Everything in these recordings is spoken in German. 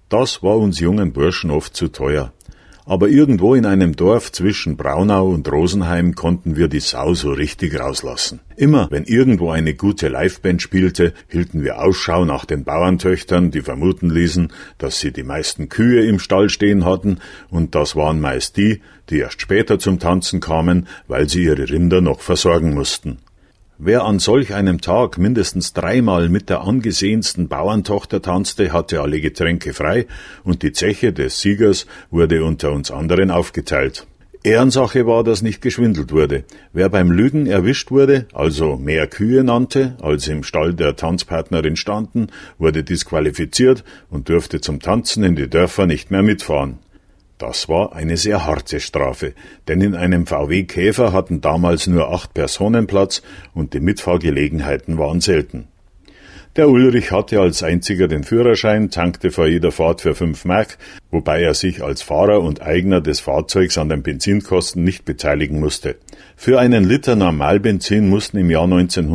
Das war uns jungen Burschen oft zu teuer. Aber irgendwo in einem Dorf zwischen Braunau und Rosenheim konnten wir die Sau so richtig rauslassen. Immer, wenn irgendwo eine gute Liveband spielte, hielten wir Ausschau nach den Bauerntöchtern, die vermuten ließen, dass sie die meisten Kühe im Stall stehen hatten, und das waren meist die, die erst später zum Tanzen kamen, weil sie ihre Rinder noch versorgen mussten. Wer an solch einem Tag mindestens 3-mal mit der angesehensten Bauerntochter tanzte, hatte alle Getränke frei und die Zeche des Siegers wurde unter uns anderen aufgeteilt. Ehrensache war, dass nicht geschwindelt wurde. Wer beim Lügen erwischt wurde, also mehr Kühe nannte, als im Stall der Tanzpartnerin standen, wurde disqualifiziert und durfte zum Tanzen in die Dörfer nicht mehr mitfahren. Das war eine sehr harte Strafe, denn in einem VW Käfer hatten damals nur 8 Personen Platz und die Mitfahrgelegenheiten waren selten. Der Ulrich hatte als einziger den Führerschein, tankte vor jeder Fahrt für 5 Mark, wobei er sich als Fahrer und Eigner des Fahrzeugs an den Benzinkosten nicht beteiligen musste. Für einen Liter Normalbenzin mussten im Jahr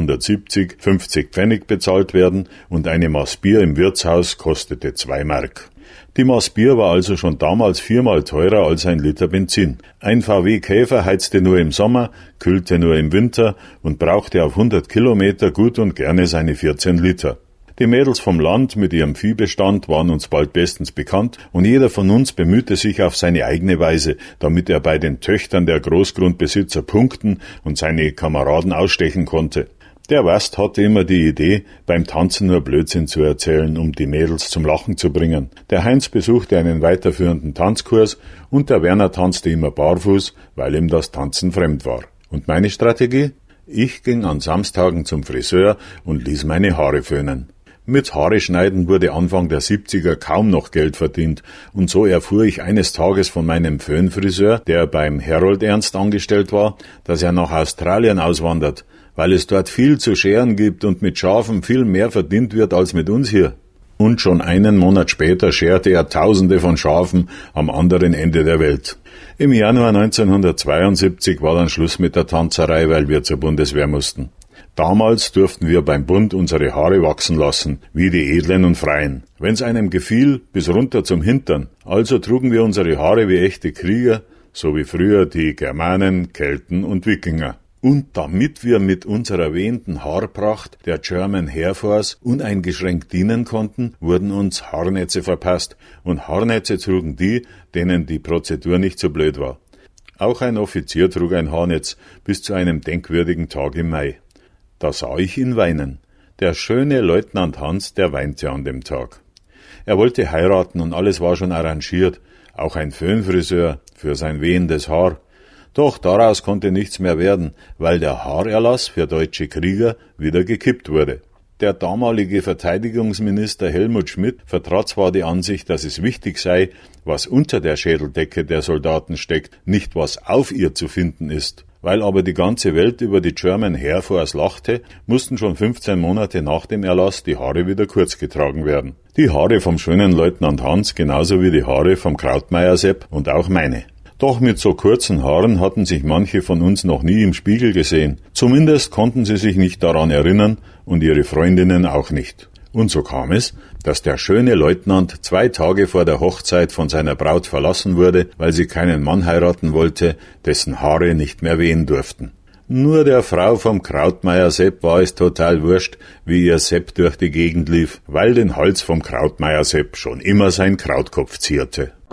1970 50 Pfennig bezahlt werden und eine Maß Bier im Wirtshaus kostete 2 Mark. Die Maß Bier war also schon damals 4-mal teurer als ein Liter Benzin. Ein VW Käfer heizte nur im Sommer, kühlte nur im Winter und brauchte auf 100 Kilometer gut und gerne seine 14 Liter. Die Mädels vom Land mit ihrem Viehbestand waren uns bald bestens bekannt und jeder von uns bemühte sich auf seine eigene Weise, damit er bei den Töchtern der Großgrundbesitzer punkten und seine Kameraden ausstechen konnte. Der Wast hatte immer die Idee, beim Tanzen nur Blödsinn zu erzählen, um die Mädels zum Lachen zu bringen. Der Heinz besuchte einen weiterführenden Tanzkurs und der Werner tanzte immer barfuß, weil ihm das Tanzen fremd war. Und meine Strategie? Ich ging an Samstagen zum Friseur und ließ meine Haare föhnen. Mit Haare schneiden wurde Anfang der 70er kaum noch Geld verdient und so erfuhr ich eines Tages von meinem Föhnfriseur, der beim Herold Ernst angestellt war, dass er nach Australien auswandert, weil es dort viel zu scheren gibt und mit Schafen viel mehr verdient wird als mit uns hier. Und schon einen Monat später scherte er Tausende von Schafen am anderen Ende der Welt. Im Januar 1972 war dann Schluss mit der Tanzerei, weil wir zur Bundeswehr mussten. Damals durften wir beim Bund unsere Haare wachsen lassen, wie die Edlen und Freien. Wenn's einem gefiel, bis runter zum Hintern. Also trugen wir unsere Haare wie echte Krieger, so wie früher die Germanen, Kelten und Wikinger. Und damit wir mit unserer wehenden Haarpracht der German Air Force uneingeschränkt dienen konnten, wurden uns Haarnetze verpasst und Haarnetze trugen die, denen die Prozedur nicht so blöd war. Auch ein Offizier trug ein Haarnetz bis zu einem denkwürdigen Tag im Mai. Da sah ich ihn weinen. Der schöne Leutnant Hans, der weinte an dem Tag. Er wollte heiraten und alles war schon arrangiert, auch ein Föhnfriseur für sein wehendes Haar. Doch daraus konnte nichts mehr werden, weil der Haarerlass für deutsche Krieger wieder gekippt wurde. Der damalige Verteidigungsminister Helmut Schmidt vertrat zwar die Ansicht, dass es wichtig sei, was unter der Schädeldecke der Soldaten steckt, nicht was auf ihr zu finden ist. Weil aber die ganze Welt über die German Air Force lachte, mussten schon 15 Monate nach dem Erlass die Haare wieder kurz getragen werden. Die Haare vom schönen Leutnant Hans genauso wie die Haare vom Krautmeier Sepp und auch meine. Doch mit so kurzen Haaren hatten sich manche von uns noch nie im Spiegel gesehen. Zumindest konnten sie sich nicht daran erinnern und ihre Freundinnen auch nicht. Und so kam es, dass der schöne Leutnant 2 Tage vor der Hochzeit von seiner Braut verlassen wurde, weil sie keinen Mann heiraten wollte, dessen Haare nicht mehr wehen durften. Nur der Frau vom Krautmeier Sepp war es total wurscht, wie ihr Sepp durch die Gegend lief, weil den Hals vom Krautmeier Sepp schon immer sein Krautkopf zierte.